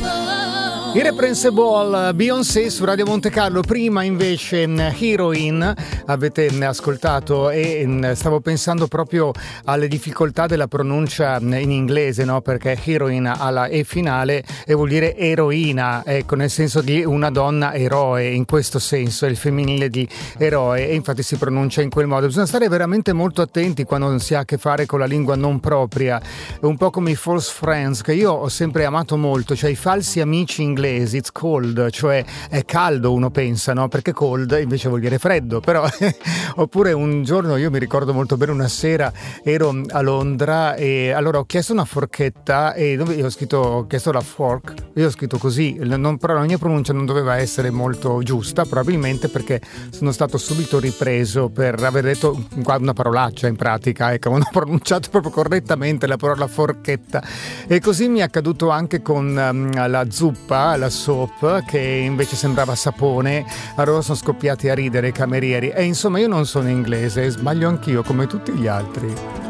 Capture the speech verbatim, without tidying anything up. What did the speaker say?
Irrepressible Beyoncé su Radio Monte Carlo. Prima invece Heroin avete ascoltato e stavo pensando proprio alle difficoltà della pronuncia in inglese, no? Perché Heroin ha la E finale e vuol dire eroina, ecco, nel senso di una donna eroe, in questo senso è il femminile di eroe e infatti si pronuncia in quel modo. Bisogna stare veramente molto attenti quando si ha a che fare con la lingua non propria, un po' come i false friends che io ho sempre amato molto, cioè i falsi amici inglesi. It's cold, cioè è caldo, uno pensa, no? Perché cold invece vuol dire freddo, però oppure un giorno io mi ricordo molto bene, una sera ero a Londra e allora ho chiesto una forchetta e dove io ho scritto, ho chiesto la fork, io ho scritto così, non, però la mia pronuncia non doveva essere molto giusta, probabilmente perché sono stato subito ripreso per aver detto una parolaccia in pratica, ecco, non ho pronunciato proprio correttamente la parola forchetta e così mi è accaduto anche con um, la zuppa, la soap, che invece sembrava sapone. Allora sono scoppiati a ridere i camerieri e insomma io non sono inglese, sbaglio anch'io come tutti gli altri.